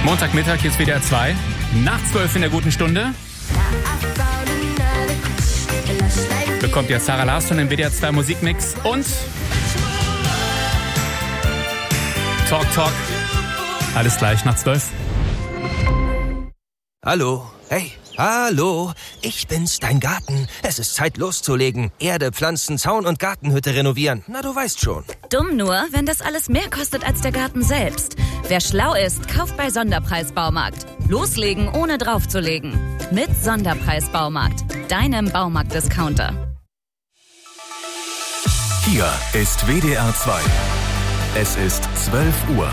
Montagmittag, hier ist WDR 2. Nach 12 in der guten Stunde. Bekommt ihr Sarah Larsson im WDR 2 Musikmix und Talk. Alles gleich nach 12. Hallo, hey, hallo, ich bin's, dein Garten. Es ist Zeit loszulegen. Erde, Pflanzen, Zaun und Gartenhütte renovieren. Na, du weißt schon. Dumm nur, wenn das alles mehr kostet als der Garten selbst. Wer schlau ist, kauft bei Sonderpreis Baumarkt. Loslegen, ohne draufzulegen. Mit Sonderpreis Baumarkt, deinem Baumarkt-Discounter. Hier ist WDR 2. Es ist 12 Uhr.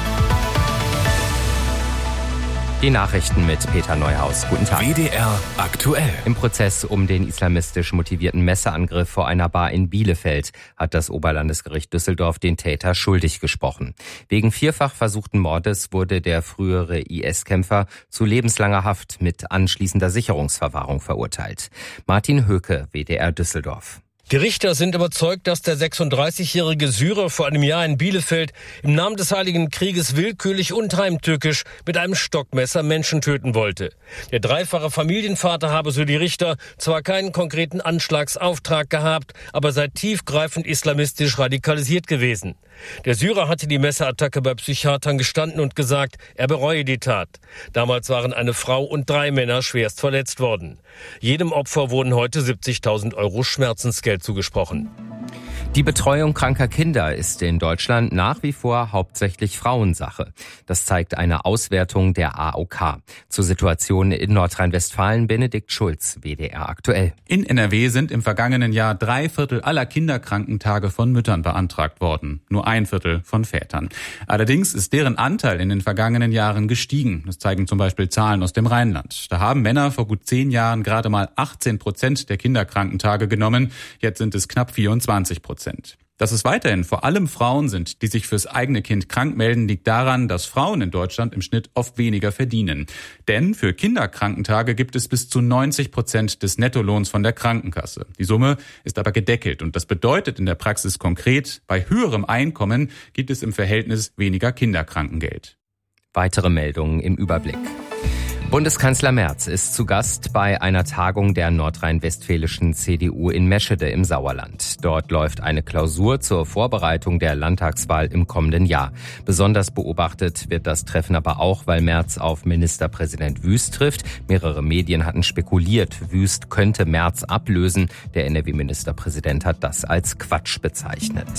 Die Nachrichten mit Peter Neuhaus. Guten Tag. WDR aktuell. Im Prozess um den islamistisch motivierten Messerangriff vor einer Bar in Bielefeld hat das Oberlandesgericht Düsseldorf den Täter schuldig gesprochen. Wegen vierfach versuchten Mordes wurde der frühere IS-Kämpfer zu lebenslanger Haft mit anschließender Sicherungsverwahrung verurteilt. Martin Höke, WDR Düsseldorf. Die Richter sind überzeugt, dass der 36-jährige Syrer vor einem Jahr in Bielefeld im Namen des Heiligen Krieges willkürlich und heimtückisch mit einem Stockmesser Menschen töten wollte. Der dreifache Familienvater habe, so die Richter, zwar keinen konkreten Anschlagsauftrag gehabt, aber sei tiefgreifend islamistisch radikalisiert gewesen. Der Syrer hatte die Messerattacke bei Psychiatern gestanden und gesagt, er bereue die Tat. Damals waren eine Frau und 3 Männer schwerst verletzt worden. Jedem Opfer wurden heute 70.000 Euro Schmerzensgeld zugesprochen. Die Betreuung kranker Kinder ist in Deutschland nach wie vor hauptsächlich Frauensache. Das zeigt eine Auswertung der AOK. Zur Situation in Nordrhein-Westfalen Benedikt Schulz, WDR aktuell. In NRW sind im vergangenen Jahr 3/4 aller Kinderkrankentage von Müttern beantragt worden. Nur 1/4 von Vätern. Allerdings ist deren Anteil in den vergangenen Jahren gestiegen. Das zeigen zum Beispiel Zahlen aus dem Rheinland. Da haben Männer vor gut 10 Jahren gerade mal 18% der Kinderkrankentage genommen. Jetzt sind es knapp 24%. Dass es weiterhin vor allem Frauen sind, die sich fürs eigene Kind krank melden, liegt daran, dass Frauen in Deutschland im Schnitt oft weniger verdienen. Denn für Kinderkrankentage gibt es bis zu 90% des Nettolohns von der Krankenkasse. Die Summe ist aber gedeckelt und das bedeutet in der Praxis konkret, bei höherem Einkommen gibt es im Verhältnis weniger Kinderkrankengeld. Weitere Meldungen im Überblick. Bundeskanzler Merz ist zu Gast bei einer Tagung der nordrhein-westfälischen CDU in Meschede im Sauerland. Dort läuft eine Klausur zur Vorbereitung der Landtagswahl im kommenden Jahr. Besonders beobachtet wird das Treffen aber auch, weil Merz auf Ministerpräsident Wüst trifft. Mehrere Medien hatten spekuliert, Wüst könnte Merz ablösen. Der NRW-Ministerpräsident hat das als Quatsch bezeichnet.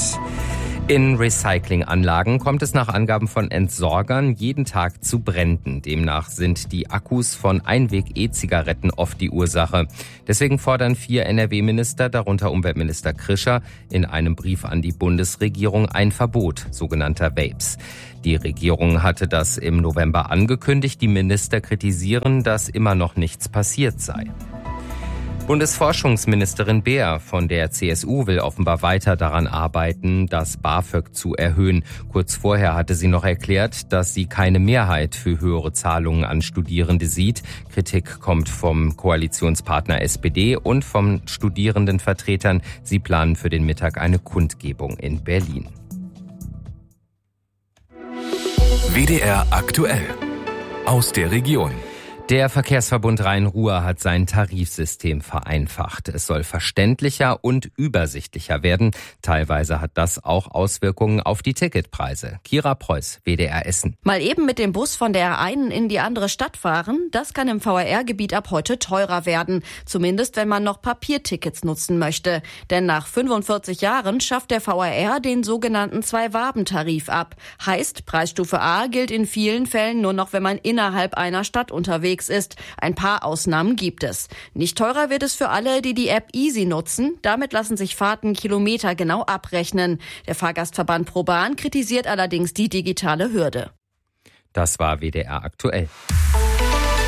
In Recyclinganlagen kommt es nach Angaben von Entsorgern jeden Tag zu Bränden. Demnach sind die Akkus von Einweg-E-Zigaretten oft die Ursache. Deswegen fordern 4 NRW-Minister, darunter Umweltminister Krischer, in einem Brief an die Bundesregierung ein Verbot sogenannter Vapes. Die Regierung hatte das im November angekündigt. Die Minister kritisieren, dass immer noch nichts passiert sei. Bundesforschungsministerin Beer von der CSU will offenbar weiter daran arbeiten, das BAföG zu erhöhen. Kurz vorher hatte sie noch erklärt, dass sie keine Mehrheit für höhere Zahlungen an Studierende sieht. Kritik kommt vom Koalitionspartner SPD und von Studierendenvertretern. Sie planen für den Mittag eine Kundgebung in Berlin. WDR aktuell. Aus der Region. Der Verkehrsverbund Rhein-Ruhr hat sein Tarifsystem vereinfacht. Es soll verständlicher und übersichtlicher werden. Teilweise hat das auch Auswirkungen auf die Ticketpreise. Kira Preuß, WDR Essen. Mal eben mit dem Bus von der einen in die andere Stadt fahren, das kann im VRR-Gebiet ab heute teurer werden. Zumindest, wenn man noch Papiertickets nutzen möchte. Denn nach 45 Jahren schafft der VRR den sogenannten Zwei-Waben-Tarif ab. Heißt, Preisstufe A gilt in vielen Fällen nur noch, wenn man innerhalb einer Stadt unterwegs ist. Ein paar Ausnahmen gibt es. Nicht teurer wird es für alle, die die App Easy nutzen. Damit lassen sich Fahrten kilometergenau abrechnen. Der Fahrgastverband ProBahn kritisiert allerdings die digitale Hürde. Das war WDR aktuell.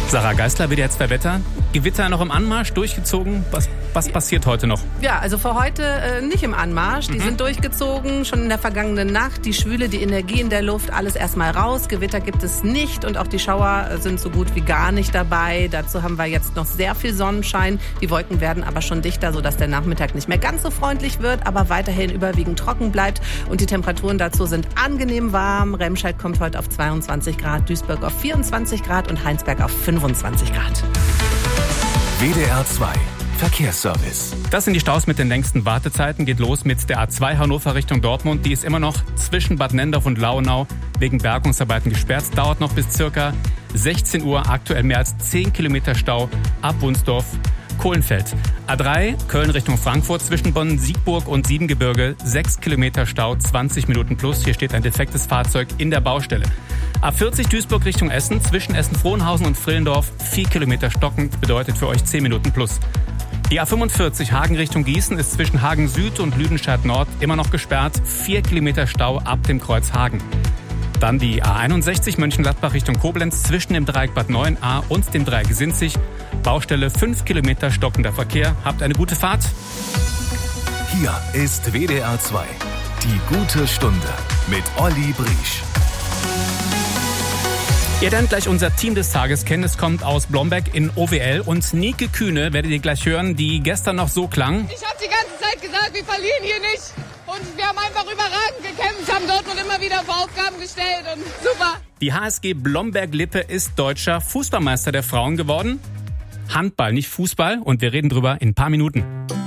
Sarah Geisler, WDR 2 Wetter. Gewitter noch im Anmarsch, durchgezogen. Was passiert heute noch? Ja, also für heute nicht im Anmarsch. Die sind durchgezogen, schon in der vergangenen Nacht. Die Schwüle, die Energie in der Luft, alles erstmal raus. Gewitter gibt es nicht und auch die Schauer sind so gut wie gar nicht dabei. Dazu haben wir jetzt noch sehr viel Sonnenschein. Die Wolken werden aber schon dichter, sodass der Nachmittag nicht mehr ganz so freundlich wird, aber weiterhin überwiegend trocken bleibt. Und die Temperaturen dazu sind angenehm warm. Remscheid kommt heute auf 22 Grad, Duisburg auf 24 Grad und Heinsberg auf 25 Grad. WDR 2 Verkehrsservice. Das sind die Staus mit den längsten Wartezeiten. Geht los mit der A2 Hannover Richtung Dortmund. Die ist immer noch zwischen Bad Nendorf und Launau wegen Bergungsarbeiten gesperrt. Dauert noch bis circa 16 Uhr. Aktuell mehr als 10 Kilometer Stau ab Wunsdorf. Kohlenfeld. A3 Köln Richtung Frankfurt zwischen Bonn-Siegburg und Siebengebirge 6 Kilometer Stau, 20 Minuten plus. Hier steht ein defektes Fahrzeug in der Baustelle. A40 Duisburg Richtung Essen zwischen Essen-Frohnhausen und Frillendorf 4 Kilometer stockend, bedeutet für euch 10 Minuten plus. Die A45 Hagen Richtung Gießen ist zwischen Hagen Süd und Lüdenscheid Nord immer noch gesperrt, 4 Kilometer Stau ab dem Kreuz Hagen. Dann die A61 Mönchengladbach Richtung Koblenz zwischen dem Dreieck Bad 9a und dem Dreieck Sinzig. Baustelle 5 Kilometer stockender Verkehr. Habt eine gute Fahrt. Hier ist WDR 2. Die gute Stunde mit Olli Briesch. Ihr lernt gleich unser Team des Tages kennen. Es kommt aus Blomberg in OWL. Und Nike Kühne werdet ihr gleich hören, die gestern noch so klang. Ich habe die ganze Zeit gesagt, wir verlieren hier nicht. Und wir haben einfach überragend gekämpft, haben Dortmund immer wieder vor Aufgaben gestellt und super. Die HSG Blomberg-Lippe ist deutscher Fußballmeister der Frauen geworden. Handball, nicht Fußball. Und wir reden drüber in ein paar Minuten.